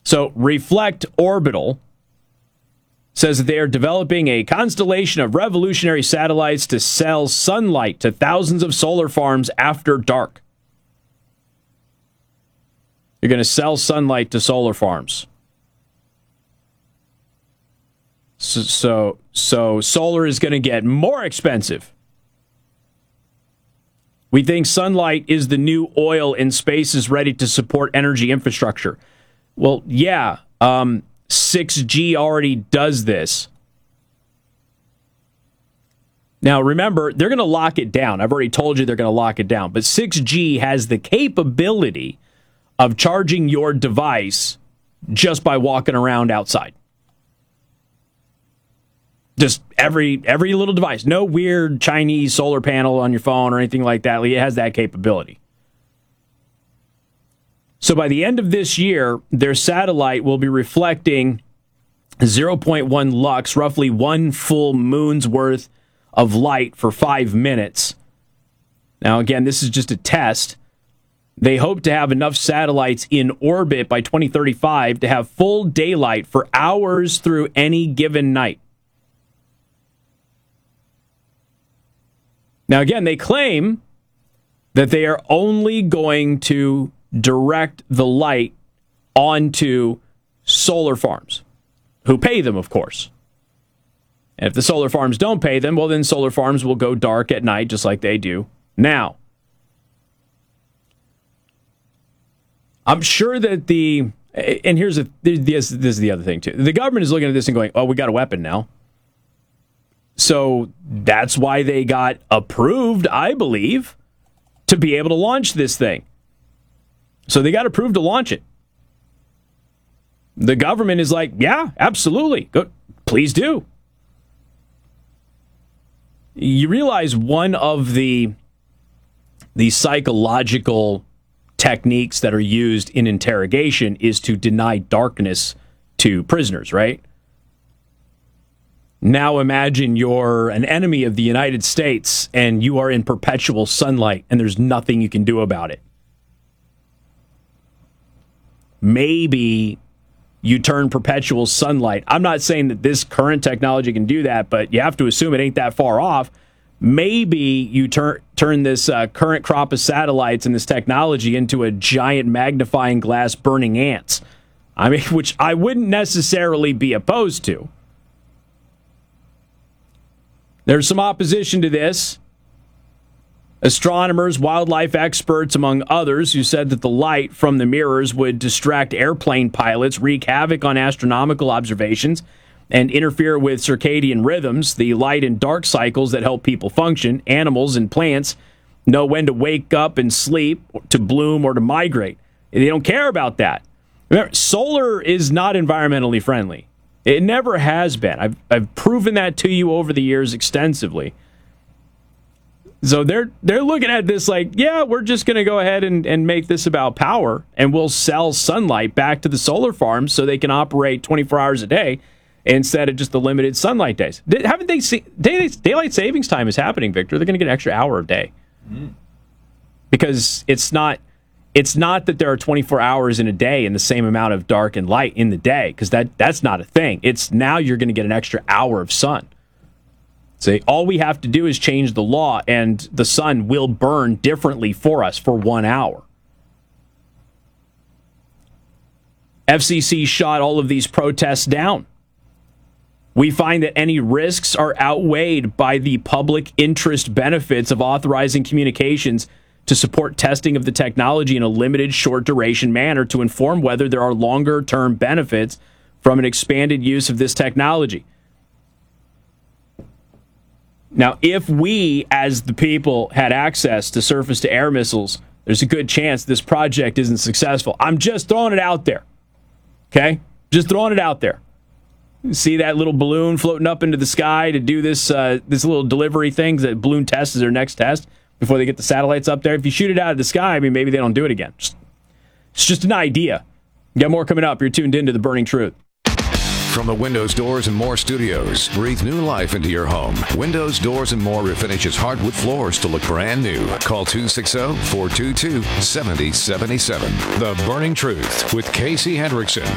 So Reflect Orbital says that they are developing a constellation of revolutionary satellites to sell sunlight to thousands of solar farms after dark. You're going to sell sunlight to solar farms. So solar is going to get more expensive. We think sunlight is the new oil and space is ready to support energy infrastructure. Well, yeah, 6G already does this. Now, remember, they're going to lock it down. I've already told you they're going to lock it down. But 6G has the capability of charging your device just by walking around outside. Just every little device. No weird Chinese solar panel on your phone or anything like that. It has that capability. So by the end of this year, their satellite will be reflecting 0.1 lux, roughly 1 full moon's worth of light for 5 minutes. Now, again, this is just a test. They hope to have enough satellites in orbit by 2035 to have full daylight for hours through any given night. Now, again, they claim that they are only going to direct the light onto solar farms, who pay them, of course. And if the solar farms don't pay them, well, then solar farms will go dark at night just like they do now. I'm sure that and this is the other thing, too. The government is looking at this and going, oh, we got a weapon now. So that's why they got approved, I believe, to be able to launch this thing. So they got approved to launch it. The government is like, yeah, absolutely. Go, please do. You realize one of the psychological techniques that are used in interrogation is to deny darkness to prisoners, right? Now imagine you're an enemy of the United States and you are in perpetual sunlight and there's nothing you can do about it. Maybe you turn perpetual sunlight. I'm not saying that this current technology can do that, but you have to assume it ain't that far off. Maybe you turn this current crop of satellites and this technology into a giant magnifying glass burning ants. I mean, which I wouldn't necessarily be opposed to. There's some opposition to this. Astronomers, wildlife experts, among others, who said that the light from the mirrors would distract airplane pilots, wreak havoc on astronomical observations, and interfere with circadian rhythms, the light and dark cycles that help people function. Animals and plants know when to wake up and sleep, to bloom, or to migrate. They don't care about that. Remember, solar is not environmentally friendly. It never has been. I've proven that to you over the years extensively. So they're looking at this like, yeah, we're just going to go ahead and make this about power, and we'll sell sunlight back to the solar farms so they can operate 24 hours a day instead of just the limited sunlight days. Haven't they seen daylight savings time is happening, Victor? They're going to get an extra hour a day. Because it's not that there are 24 hours in a day and the same amount of dark and light in the day, because that's not a thing. It's now you're going to get an extra hour of sun. So all we have to do is change the law, and the sun will burn differently for us for 1 hour. FCC shot all of these protests down. We find that any risks are outweighed by the public interest benefits of authorizing communications to support testing of the technology in a limited, short-duration manner to inform whether there are longer-term benefits from an expanded use of this technology. Now, if we, as the people, had access to surface-to-air missiles, there's a good chance this project isn't successful. I'm just throwing it out there, okay? Just throwing it out there. See that little balloon floating up into the sky to do this little delivery thing? That balloon test is their next test before they get the satellites up there. If you shoot it out of the sky, I mean, maybe they don't do it again. It's just an idea. Got more coming up. You're tuned into The Burning Truth. From the Windows, Doors, and More studios, breathe new life into your home. Windows, Doors, and More refinishes hardwood floors to look brand new. Call 260-422-7077. The Burning Truth with Casey Hendrickson.